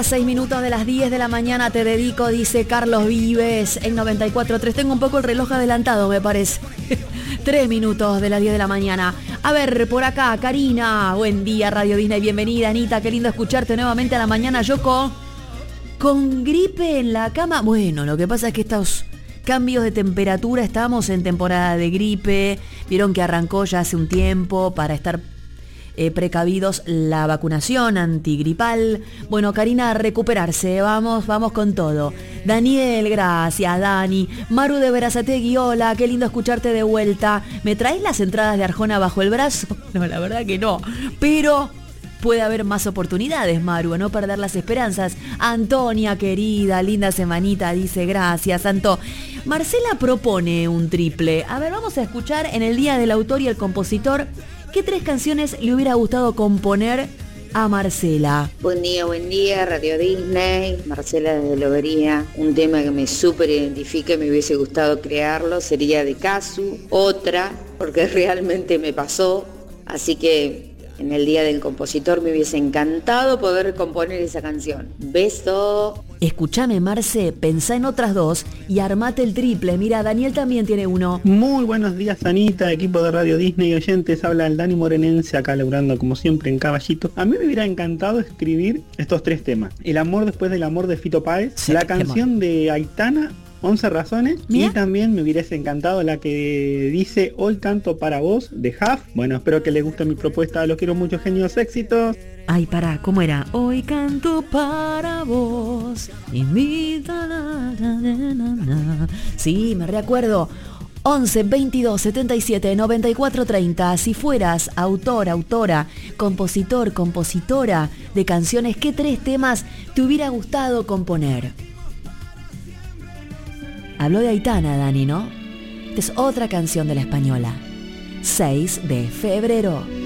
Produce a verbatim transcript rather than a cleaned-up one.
Seis minutos de las diez de la mañana te dedico, dice Carlos Vives en noventa y cuatro punto tres. Tengo un poco el reloj adelantado, me parece. Tres minutos de las diez de la mañana. A ver, por acá, Karina. Buen día, Radio Disney. Bienvenida, Anita. Qué lindo escucharte nuevamente a la mañana. Yo con, con gripe en la cama. Bueno, lo que pasa es que estos cambios de temperatura, estamos en temporada de gripe. Vieron que arrancó ya hace un tiempo para estar Eh, precavidos la vacunación antigripal. Bueno, Karina, a recuperarse, vamos, vamos con todo. Daniel, gracias, Dani. Maru de Berazategui, hola, qué lindo escucharte de vuelta. ¿Me traes las entradas de Arjona bajo el brazo? No, la verdad que no, pero puede haber más oportunidades, Maru, a no perder las esperanzas. Antonia, querida, linda semanita, dice gracias, Anto. Marcela propone un triple. A ver, vamos a escuchar en el Día del Autor y el Compositor. ¿Qué tres canciones le hubiera gustado componer a Marcela? Buen día, buen día, Radio Disney. Marcela desde Lobería. Un tema que me súper identifica y me hubiese gustado crearlo sería de Casu. Otra, porque realmente me pasó. Así que en el Día del Compositor me hubiese encantado poder componer esa canción. Beso. Escúchame, Marce, pensá en otras dos y armate el triple. Mira, Daniel también tiene uno. Muy buenos días, Anita, equipo de Radio Disney, oyentes. Habla el Dani Morenense, acá laburando como siempre en Caballito. A mí me hubiera encantado escribir estos tres temas. El amor después del amor de Fito Páez, sí, la canción de Aitana, once razones. ¿Mira? Y también me hubiese encantado la que dice Hoy canto para vos, de Huff. Bueno, espero que les guste mi propuesta. Los quiero mucho, genios, éxitos. Ay, pará, ¿cómo era? Hoy canto para vos. Y mi... Sí, me recuerdo. once, veintidós, setenta y siete, noventa y cuatro, treinta. Si fueras autor, autora, compositor, compositora de canciones, ¿qué tres temas te hubiera gustado componer? Habló de Aitana, Dani, ¿no? Es otra canción de la española. seis de febrero.